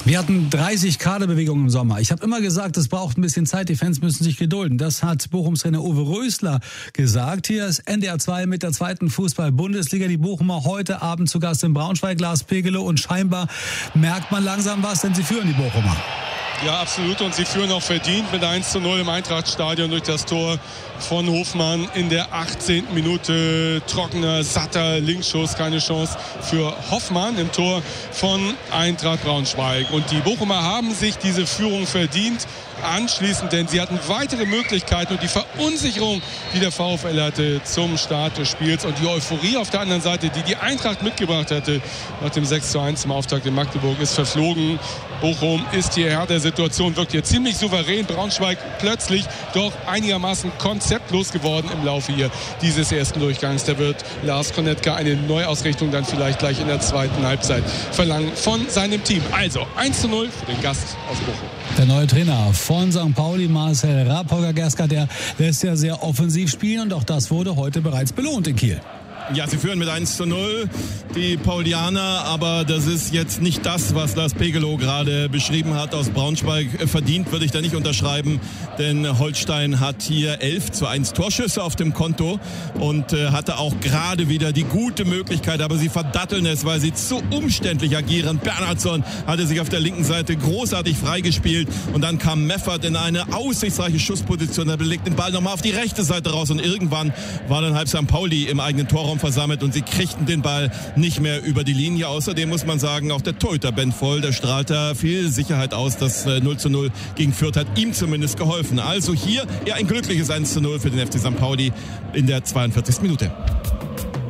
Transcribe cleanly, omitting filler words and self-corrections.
Wir hatten 30 Kaderbewegungen im Sommer. Ich habe immer gesagt, es braucht ein bisschen Zeit, die Fans müssen sich gedulden. Das hat Bochums-Trainer Uwe Rösler gesagt. Hier ist NDR 2 mit der zweiten Fußball-Bundesliga. Die Bochumer heute Abend zu Gast in Braunschweig, Lars Pegelow. Und scheinbar merkt man langsam was, denn sie führen die Bochumer. Ja, absolut. Und sie führen auch verdient mit 1:0 im Eintrachtstadion durch das Tor von Hofmann in der 18. Minute. Trockener, satter Linksschuss, keine Chance für Hoffmann im Tor von Eintracht Braunschweig. Und die Bochumer haben sich diese Führung verdient anschließend, denn sie hatten weitere Möglichkeiten und die Verunsicherung, die der VfL hatte zum Start des Spiels und die Euphorie auf der anderen Seite, die die Eintracht mitgebracht hatte nach dem 6:1 im Auftakt in Magdeburg, ist verflogen. Bochum ist hier Herr der Situation, wirkt hier ziemlich souverän. Braunschweig plötzlich doch einigermaßen konzeptlos geworden im Laufe hier dieses ersten Durchgangs. Da wird Lars Konetka eine Neuausrichtung dann vielleicht gleich in der zweiten Halbzeit verlangen von seinem Team. Also 1:0 für den Gast aus Bochum. Der neue Trainer von St. Pauli, Marcel Rapogger-Gerska, der lässt ja sehr offensiv spielen und auch das wurde heute bereits belohnt in Kiel. Ja, sie führen mit 1:0, die Paulianer, aber das ist jetzt nicht das, was Lars Pegelow gerade beschrieben hat. Aus Braunschweig verdient würde ich da nicht unterschreiben, denn Holstein hat hier 11:1 Torschüsse auf dem Konto und hatte auch gerade wieder die gute Möglichkeit, aber sie verdatteln es, weil sie zu umständlich agieren. Bernhardsson hatte sich auf der linken Seite großartig freigespielt und dann kam Meffert in eine aussichtsreiche Schussposition, er belegt den Ball nochmal auf die rechte Seite raus und irgendwann war dann halb St. Pauli im eigenen Torraum versammelt und sie kriegten den Ball nicht mehr über die Linie. Außerdem muss man sagen, auch der Torhüter Ben Voll, der strahlt da viel Sicherheit aus. Das 0:0 gegen Fürth hat ihm zumindest geholfen. Also hier eher ein glückliches 1:0 für den FC St. Pauli in der 42. Minute.